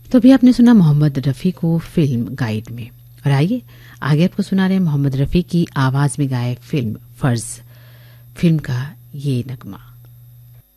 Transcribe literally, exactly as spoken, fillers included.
तो अभी आपने सुना मोहम्मद रफ़ी को फिल्म गाइड में। और आइए आगे आपको सुना रहे हैं मोहम्मद रफ़ी की आवाज में गाए फिल्म फर्ज फिल्म का ये नगमा।